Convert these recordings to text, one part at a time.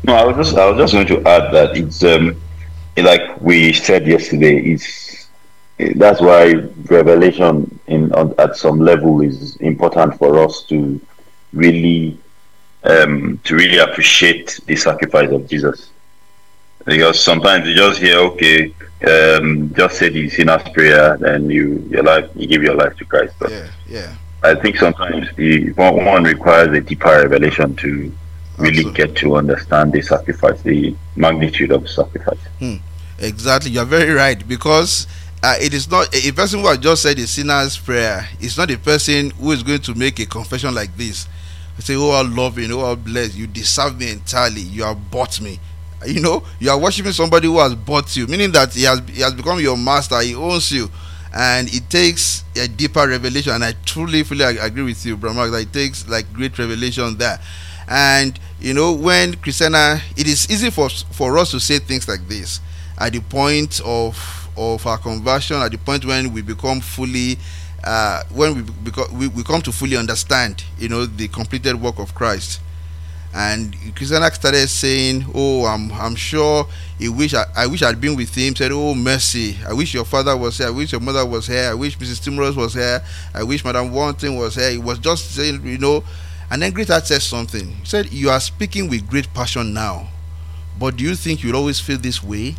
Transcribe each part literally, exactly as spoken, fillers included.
No, I was just I was just going to add that it's um like we said yesterday, it's that's why revelation in on, at some level is important for us to really um to really appreciate the sacrifice of Jesus. Because sometimes you just hear, okay, um, just say the sinner's prayer, then you your life you give your life to Christ. But Yeah, yeah, I think sometimes the one, one requires a deeper revelation to really absolutely. get to understand the sacrifice, the magnitude of the sacrifice. Hmm. Exactly, you are very right, because uh, it is not a a person who has just said a sinner's prayer. It's not a person who is going to make a confession like this. Say, "Oh, how loving, oh, how blessed, you deserve me entirely. You have bought me." You know, you are worshiping somebody who has bought you, meaning that he has he has become your master. He owns you, and it takes a deeper revelation. And I truly, fully ag- agree with you, Brahma. That it takes like great revelation there. And you know, when Christiana, it is easy for for us to say things like this at the point of of our conversion, at the point when we become fully uh, when we, beco- we we come to fully understand, you know, the completed work of Christ. And Christiana started saying, "Oh, I'm I'm sure he wish I, I wish I'd been with him." Said, "Oh, mercy! I wish your father was here. I wish your mother was here. I wish Missus Timorous was here. I wish Madam Wanting was here." He was just saying, you know. And then Greater said something. He said, "You are speaking with great passion now, but do you think you'll always feel this way?"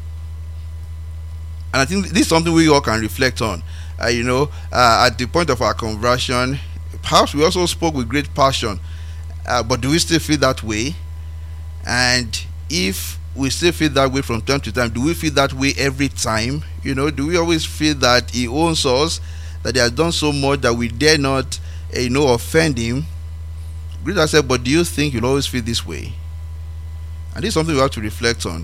And I think this is something we all can reflect on. Uh, you know, uh, at the point of our conversion, perhaps we also spoke with great passion, uh, but do we still feel that way? And if we still feel that way from time to time, do we feel that way every time? You know, do we always feel that he owns us, that he has done so much that we dare not, uh, you know, offend him? Greater said, "But do you think you'll always feel this way?" And this is something we have to reflect on.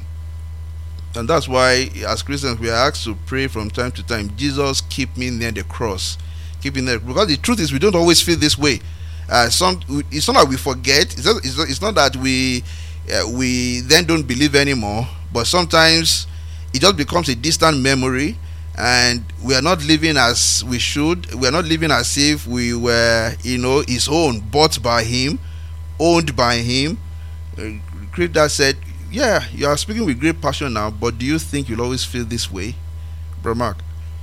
And that's why, as Christians, we are asked to pray from time to time, "Jesus, keep me near the cross." Keep me there. Because the truth is, we don't always feel this way. Uh, some, it's not that we forget. It's not, it's not, it's not that we uh, we then don't believe anymore. But sometimes it just becomes a distant memory, and we are not living as we should. We are not living as if we were, you know, his own, bought by him, owned by him. Uh, Creator said, "Yeah, you are speaking with great passion now, but do you think you'll always feel this way?" Bro Mark.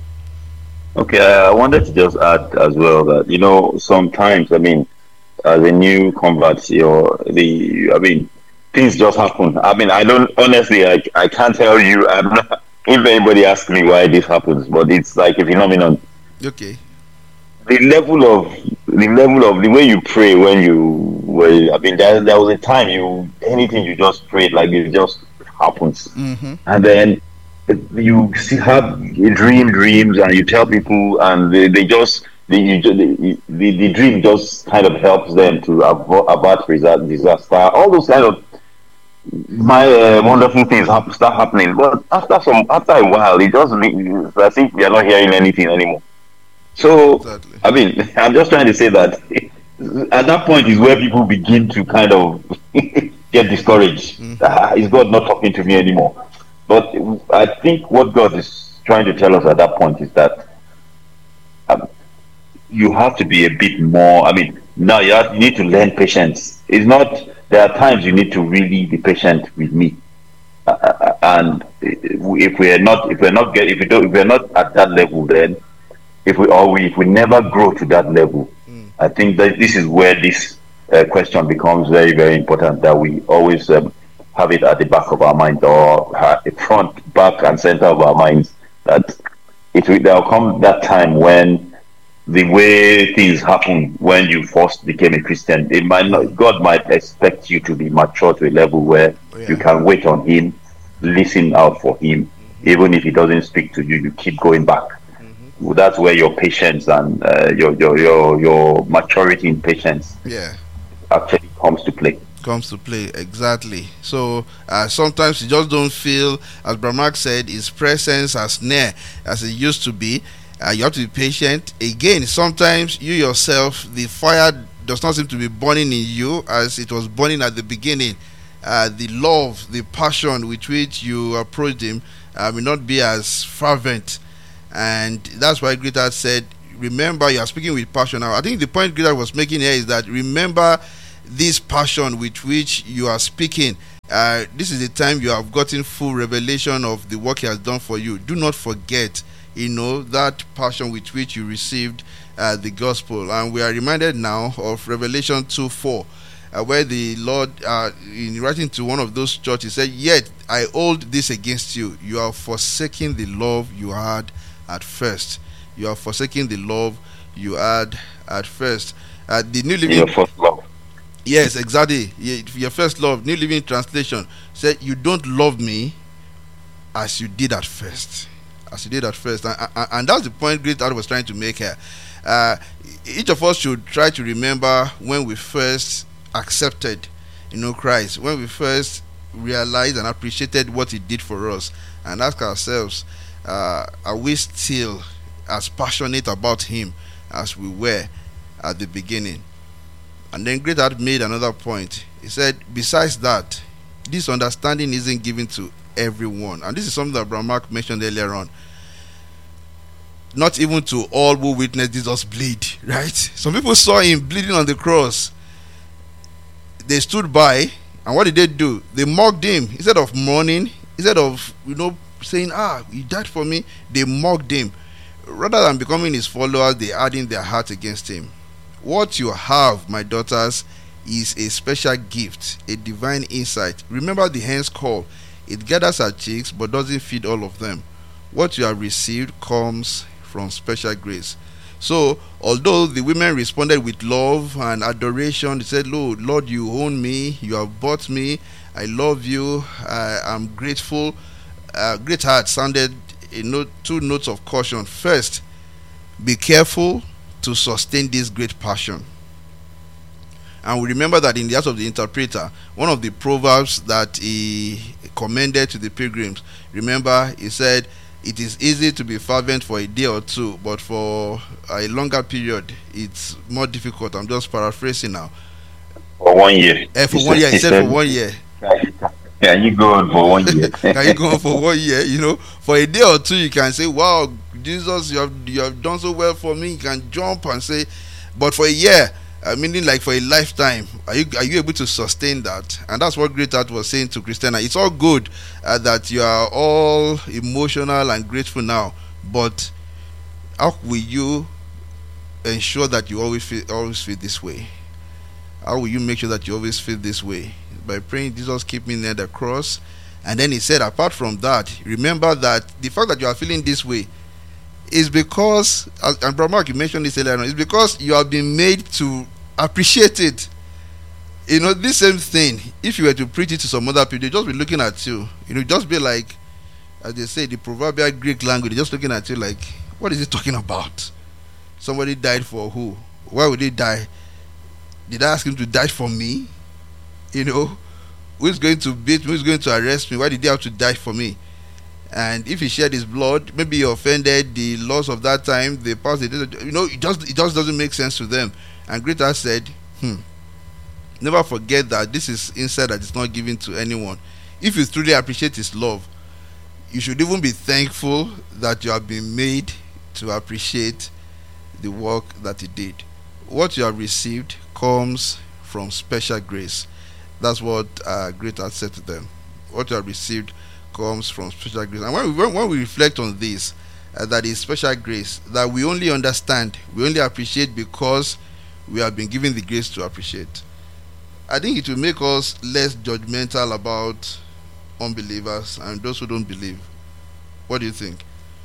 Okay, I I wanted to just add as well that you know sometimes I mean as a new convert, you're the I mean things just happen. I mean I don't honestly I I can't tell you. I'm not, if anybody asks me why this happens, but it's like a phenomenon. Okay. The level of the level of the way you pray when you were I mean there there was a time you anything you just prayed like it just happens, Mm-hmm. and then you see have dream dreams and you tell people and they, they just the, you, ju- the, the the dream just kind of helps them to avo- avert resa- disaster, all those kind of my uh, wonderful things hap- start happening, but after some after a while it just makes it's as if we are not hearing anything anymore. So Exactly. I mean I'm just trying to say that at that point is where people begin to kind of get discouraged. Mm-hmm. Ah, is God not talking to me anymore? But I think what God is trying to tell us at that point is that um, you have to be a bit more. I mean, now you, have, you need to learn patience. It's not. There are times you need to really be patient with me, uh, uh, and if we are not, if we're not get, if we don't, if we're not at that level, then if we or we, if we never grow to that level, Mm. I think that this is where this uh, question becomes very, very important. That we always um, have it at the back of our mind or at the front, back, and center of our minds. That it will there'll come that time when the way things happen when you first became a Christian, it might not. Mm. God might expect you to be mature to a level where Oh, you yeah. can wait on Him, listen out for Him, Mm-hmm. even if He doesn't speak to you. You keep going back. Mm-hmm. Well, that's where your patience and uh, your, your your your maturity in patience Yeah. actually comes to play. Comes to play exactly. So uh, sometimes you just don't feel, as Brahmak said, his presence as near as it used to be. Uh, you have to be patient. Again, sometimes you yourself, the fire does not seem to be burning in you as it was burning at the beginning. Uh, the love, the passion with which you approached him uh, will not be as fervent, and that's why Greta said, "Remember, you are speaking with passion." Now, I think the point Greta was making here is that remember this passion with which you are speaking, Uh, this is the time you have gotten full revelation of the work he has done for you. Do not forget, you know, that passion with which you received uh, the gospel. And we are reminded now of Revelation two four, uh, where the Lord, uh, in writing to one of those churches, said, "Yet I hold this against you. You are forsaking the love you had at first." You are forsaking the love you had at first. Uh, the New Living... Your first love. Yes, exactly. Your first love. New Living Translation said, "You don't love me as you did at first." As you did at first. And, and, and that's the point Great Dad was trying to make here. Uh, each of us should try to remember when we first accepted, you know, Christ. When we first realized and appreciated what he did for us. And ask ourselves, uh, are we still as passionate about him as we were at the beginning? And then Great Dad made another point. He said, besides that, this understanding isn't given to everyone. And this is something that Brother Mark mentioned earlier on. Not even to all who witnessed Jesus bleed, right? Some people saw him bleeding on the cross. They stood by, and what did they do? They mocked him. Instead of mourning, instead of, you know, saying, "Ah, he died for me," they mocked him. Rather than becoming his followers, they hardened their heart against him. What you have, my daughters, is a special gift, a divine insight. Remember the hen's call. It gathers her chicks but doesn't feed all of them. What you have received comes from special grace. So, although the women responded with love and adoration, they said, "Lord, Lord, you own me. You have bought me. I love you. I am grateful." Uh, Great Heart sounded a note, two notes of caution. First, be careful to sustain this great passion. And we remember that in the Acts of the Interpreter, one of the proverbs that he commended to the pilgrims, remember, he said, "It is easy to be fervent for a day or two, but for a longer period, it's more difficult." I'm just paraphrasing now. For one year. Eh, for one year, he said for one year. Yeah, you go on for one year. Can you go on for one year? You know, for a day or two, you can say, "Wow, Jesus, you have you have done so well for me." You can jump and say, but for a year, uh, meaning like for a lifetime, are you are you able to sustain that? And that's what Great Dad was saying to Christina. It's all good uh, that you are all emotional and grateful now, but how will you ensure that you always feel always feel this way? How will you make sure that you always feel this way? By praying, "Jesus, keep me near the cross." And then he said, apart from that, remember that the fact that you are feeling this way is because, and Brother Mark, you mentioned this earlier on, it's because you have been made to appreciate it. You know, this same thing, if you were to preach it to some other people, they'd just be looking at you. You know, just be like, as they say, the proverbial Greek language, they're just looking at you like, what is he talking about? Somebody died for who? Why would he die? Did I ask him to die for me? You know, who's going to beat me? Who's going to arrest me? Why did he have to die for me? And if he shed his blood, maybe he offended the laws of that time, the past, you know, it just it just doesn't make sense to them. And Great Dad said, hmm, never forget that this is insight that is not given to anyone. If you truly appreciate his love, you should even be thankful that you have been made to appreciate the work that he did. What you have received comes from special grace. That's what uh, Great Dad said to them. What you have received comes from special grace. And when we, when, when we reflect on this, uh, that is special grace, that we only understand, we only appreciate because we have been given the grace to appreciate. I think it will make us less judgmental about unbelievers and those who don't believe. What do you think?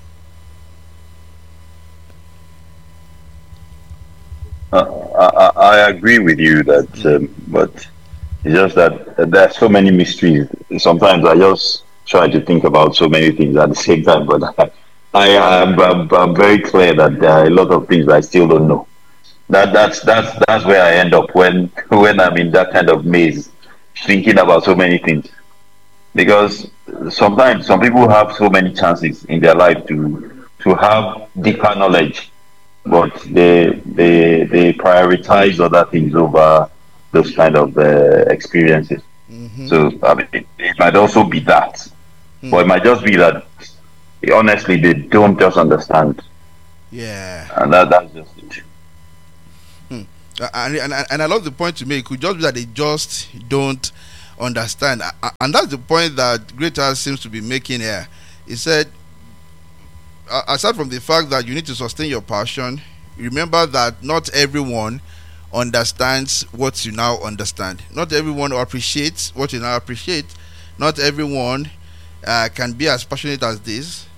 Uh, I, I agree with you that, um, but it's just that uh, there are so many mysteries. Sometimes I just try to think about so many things at the same time, but I, I am I'm, I'm very clear that there are a lot of things I still don't know. That that's that's that's where I end up when when I'm in that kind of maze, thinking about so many things. Because sometimes some people have so many chances in their life to to have deeper knowledge, but they they they prioritize other things over those kind of uh, experiences. Mm-hmm. So I mean, it, it might also be that, mm-hmm. but it might just be that honestly they don't just understand. Yeah, and that that's just it. Hmm. And, and and I love the point you make. It could just be that they just don't understand. A- And that's the point that Greater seems to be making here. He said, uh, aside from the fact that you need to sustain your passion, remember that not everyone understands what you now understand. Not everyone appreciates what you now appreciate. Not everyone uh, can be as passionate as this.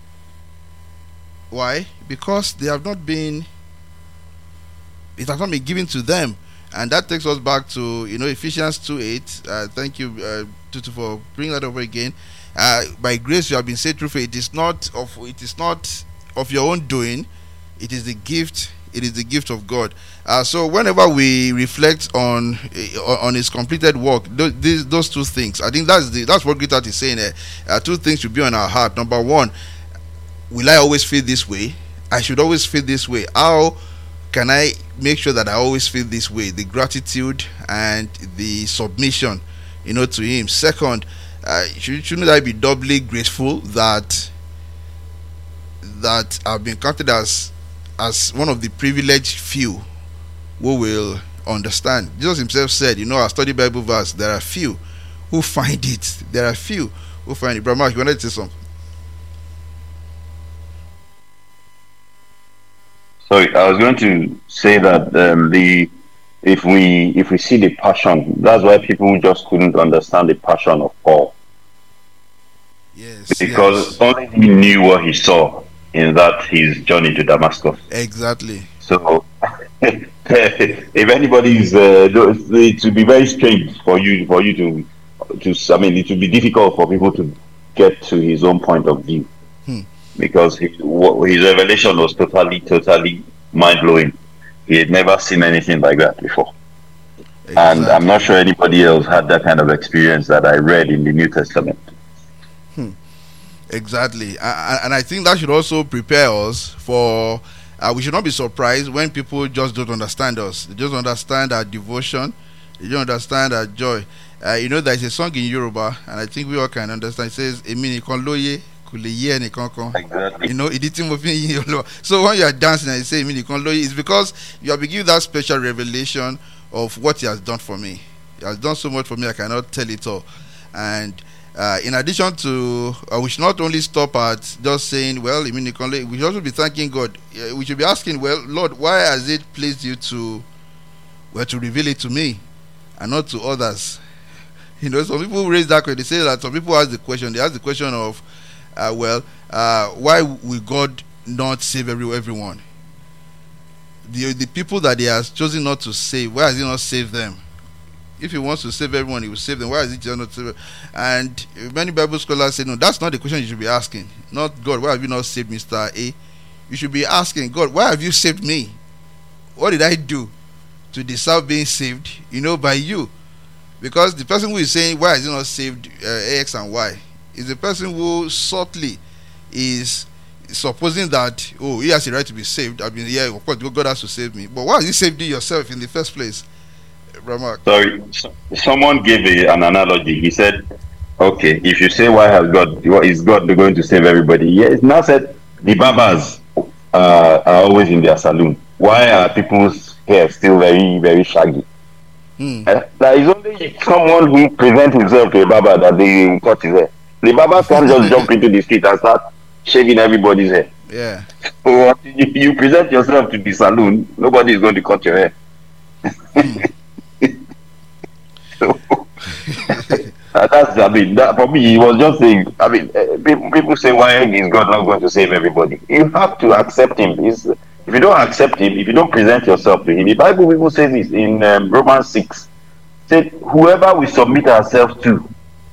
Why? Because they have not been, it has not been given to them. And that takes us back to, you know, Ephesians two eight. Uh, thank you, uh, Tutu, for bringing that over again. Uh, by grace you have been saved through faith. It is not of it is not of your own doing. It is the gift. It is the gift of God. Uh, so whenever we reflect on uh, on His completed work, those, these, those two things, I think that's the that's what Greater is saying. Uh, uh, two things should be on our heart. Number one, will I always feel this way? I should always feel this way. How can I make sure that I always feel this way? The gratitude and the submission, you know, to Him. Second, uh, should, shouldn't I be doubly grateful that that I've been counted as as one of the privileged few who will understand? Jesus Himself said, you know, our study Bible verse, there are few who find it. There are few who find it. Brother Mark, you wanted to say something? Sorry, I was going to say that um, the if we if we see the passion, that's why people just couldn't understand the passion of Paul, Yes. because Yes. only he knew what he saw in that his journey to Damascus. Exactly. So, if anybody is, uh, it will be very strange for you for you to to. I mean, it will be difficult for people to get to his own point of view. Hmm. Because his, his revelation was totally, totally mind blowing. He had never seen anything like that before. Exactly. And I'm not sure anybody else had that kind of experience that I read in the New Testament. Hmm. Exactly. And, and I think that should also prepare us for, uh, we should not be surprised when people just don't understand us. They just understand our devotion. They don't understand our joy. Uh, you know, there's a song in Yoruba, and I think we all can understand. It says, Emi nikan loye. Exactly. You know, so when you are dancing and you say it's because you have been given that special revelation of what He has done for me. He has done so much for me, I cannot tell it all. And uh, in addition to, uh, we should not only stop at just saying, well, we should also be thanking God. We should be asking, well, Lord, why has it pleased you to, well, to reveal it to me and not to others? You know, some people raise that question. They say that some people ask the question. They ask the question of, Uh, well, uh, why will God not save every, everyone? The the people that He has chosen not to save, why has He not saved them? If He wants to save everyone, He will save them. Why has He just not saved them? And many Bible scholars say, no, that's not the question you should be asking. Not, God, why have you not saved Mister A? You should be asking, God, why have you saved me? What did I do to deserve being saved, you know, by you? Because the person who is saying, why has He not saved uh, X and Y, is the person who subtly is supposing that, oh, he has the right to be saved. I mean, yeah, of course, God has to save me. But why has He saved you yourself in the first place, Ramak? Sorry, someone gave a, an analogy. He said, okay, if you say, why has God, is God going to save everybody? Yeah, it's now said, the barbers uh, are always in their saloon. Why are people's hair still very, very shaggy? Hmm. Uh, there is only someone who presents himself to a barber that they cut his hair. The barber can't just jump into the street and start shaving everybody's hair. Yeah. So if you present yourself to the saloon, nobody is going to cut your hair. Mm. So, that's, I mean, that, for me, he was just saying, I mean, uh, people, people say, why is God not going to save everybody? You have to accept Him. It's, if you don't accept Him, if you don't present yourself to Him, the Bible people say this in um, Romans six, said, whoever we submit ourselves to,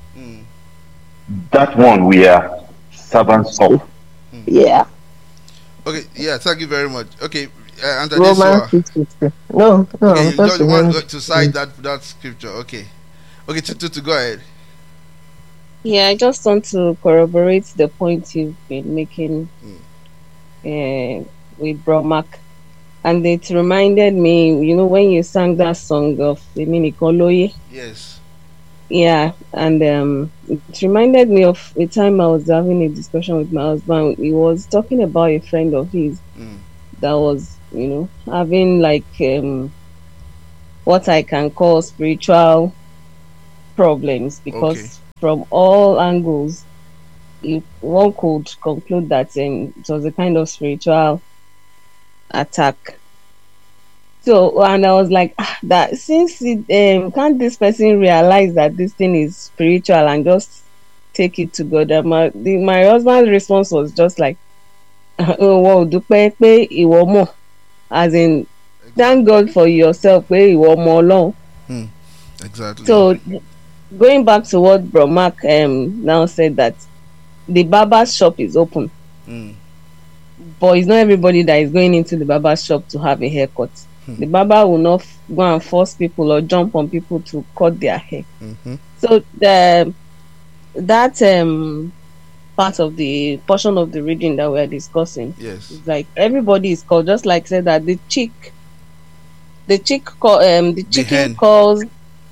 that one we are servants of. Hmm. Yeah. Okay. Yeah. Thank you very much. Okay. Uh, and Romans six. No, no. Okay, I'm you just want to to cite that that scripture. Okay. Okay. To, to, to go ahead. Yeah, I just want to corroborate the point you've been making hmm. uh, with Bromac, and it reminded me, you know, when you sang that song of Emi nikan loye. Yes. Yeah, and um, it reminded me of a time I was having a discussion with my husband. He was talking about a friend of his mm. that was, you know, having like um, what I can call spiritual problems because Okay. from all angles, you, one could conclude that um, it was a kind of spiritual attack. So, and I was like, ah, that since it, um, can't this person realize that this thing is spiritual and just take it to God? And my the, my husband's response was just like, oh, wow, dúpẹ́ pé ìwọ mọ̀, as in thank God for yourself pé ìwọ mọ̀ Ọlọ́run. Hmm. Exactly. So going back to what Bro Mark um now said, that the barber shop is open, Hmm. but it's not everybody that is going into the barber shop to have a haircut. Hmm. The barber will not f- go and force people or jump on people to cut their hair. Mm-hmm. So the that um part of the portion of the reading that we are discussing Yes. is like everybody is called, just like said that the chick the chick call um the chicken hen. calls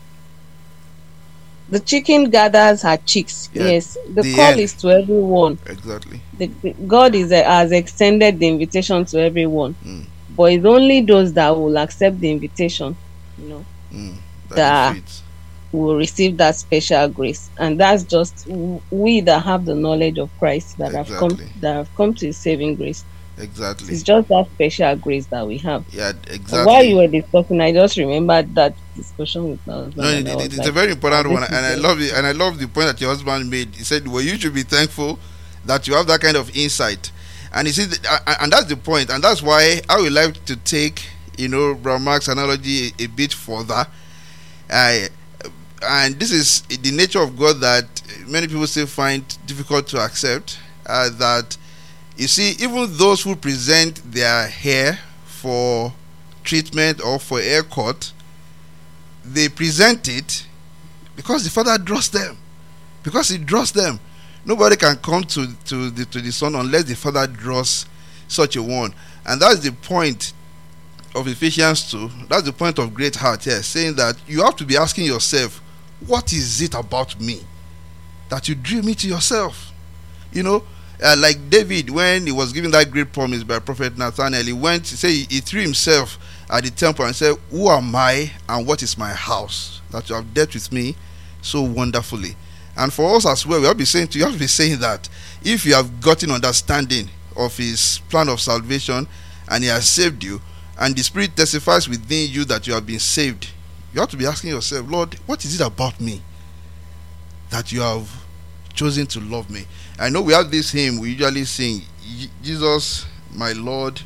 the chicken gathers her chicks. Yeah, Yes, the, the call hen. is to everyone. Exactly. The, the- God is uh, has extended the invitation to everyone, Mm. but it's only those that will accept the invitation, you know, Mm. That That- it fits. will receive that special grace. And that's just w- we that have the knowledge of Christ, that have come Exactly. that have come to his saving grace. Exactly. It's just that special grace that we have. Yeah. And Exactly. while you were discussing, I just remembered that discussion with my husband. No, it, and I it- was it's like, a very important "Ah, one, this and is I it." love it. And I love the point that your husband made. He said, "Well, you should be thankful that you have that kind of insight." And you see, th- a- and that's the point, and that's why I would like to take, you know, Brown Mark's analogy a, a bit further. I, and this is the nature of God that many people still find difficult to accept. Uh, that you see, even those who present their hair for treatment or for haircut, they present it because the Father draws them, because He draws them. Nobody can come to to the to the Son unless the Father draws such a one, and that's the point of Ephesians two. That's the point of Great Heart here, saying that you have to be asking yourself, what is it about me that you drew me to yourself? You know, uh, like David, when he was given that great promise by Prophet Nathaniel, he went, he said, he, he threw himself at the temple and said, who am I and what is my house that you have dealt with me so wonderfully? And for us as well, we have to be saying to you have to be saying that if you have gotten understanding of His plan of salvation and He has saved you, and the Spirit testifies within you that you have been saved, you have to be asking yourself, Lord, what is it about me that you have chosen to love me? I know we have this hymn we usually sing, Jesus, my Lord,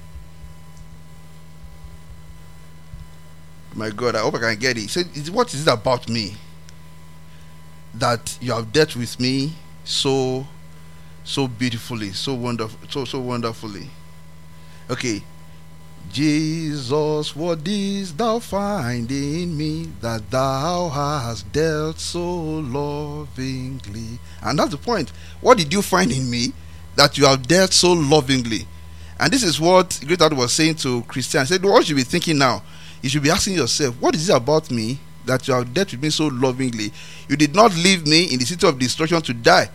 my God. I hope I can get it. He said, what is it about me that you have dealt with me so so beautifully, so wonderful, so so wonderfully? Okay. Jesus, what didst thou find in me that thou hast dealt so lovingly? And that's the point. What did you find in me that you have dealt so lovingly? And this is what Great Heart was saying to Christian. He said, what you should be thinking now, you should be asking yourself, what is it about me that you have dealt with me so lovingly? You did not leave me in the city of destruction to die.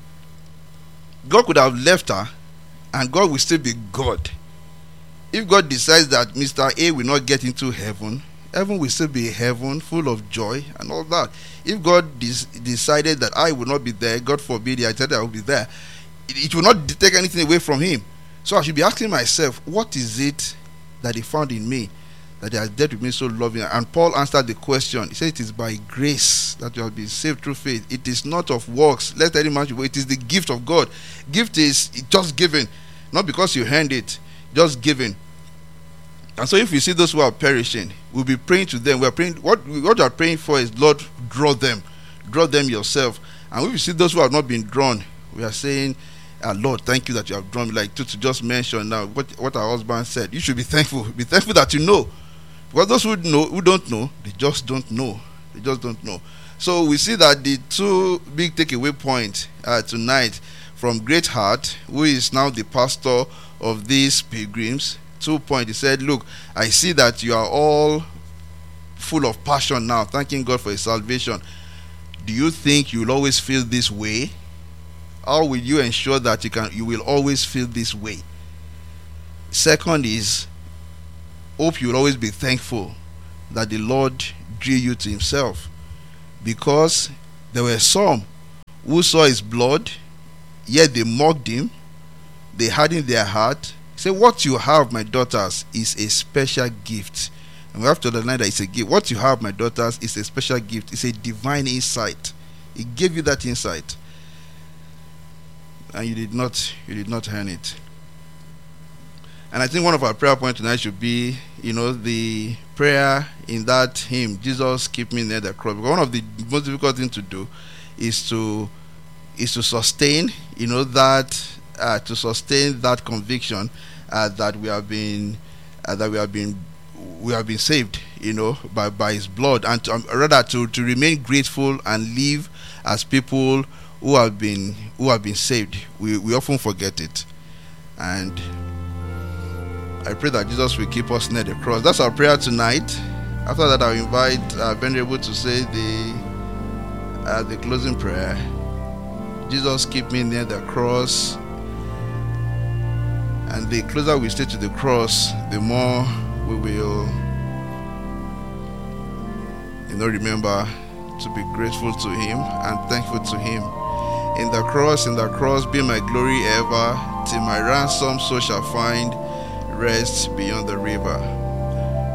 God could have left her, and God will still be God. If God decides that Mister A will not get into heaven, heaven will still be heaven, full of joy and all that. If God des- decided that I will not be there, God forbid, I said I will be there, it, it will not take anything away from Him. So I should be asking myself, what is it that He found in me that He has dealt with me so lovingly? And Paul answered the question. He said, it is by grace that you have been saved through faith. It is not of works, lest any man should boast. It is the gift of God. Gift is just given, not because you earned it, just given. And so if we see those who are perishing, we'll be praying to them. We are praying, what, what you are praying for is, Lord, draw them. Draw them yourself. And if we see those who have not been drawn, we are saying, ah, Lord, thank you that you have drawn me. Like to, to just mention now what, what our husband said. You should be thankful. Be thankful that you know. Because those who know, who don't know, they just don't know. They just don't know. So we see that the two big takeaway points uh, tonight from Great Heart, who is now the pastor of these pilgrims. Two points. He said, look, I see that you are all full of passion now, thanking God for His salvation. Do you think you will always feel this way? How will you ensure that you can you will always feel this way? Second is, hope you will always be thankful that the Lord drew you to Himself, because There were some who saw his blood, yet they mocked him. They hardened their heart. He said, what you have, my daughters, is a special gift. And we have to underline that it's a gift. What you have, my daughters, is a special gift. It's a divine insight. He gave you that insight. And you did not, you did not earn it. And I think one of our prayer points tonight should be, you know, the prayer in that hymn, Jesus keep me near the cross. Because one of the most difficult things to do is to is to sustain, you know, that uh, to sustain that conviction uh, that we have been uh, that we have been we have been saved, you know, by by His blood, and to, um, rather to to remain grateful and live as people who have been who have been saved. We we often forget it, and I pray that Jesus will keep us near the cross. That's our prayer tonight. After that, I'll invite uh, Venerable to say the uh, the closing prayer. Jesus, keep me near the cross. And the closer we stay to the cross, the more we will, you know, remember to be grateful to Him and thankful to Him. In the cross, in the cross, be my glory ever, till my ransom soul shall find rest beyond the river.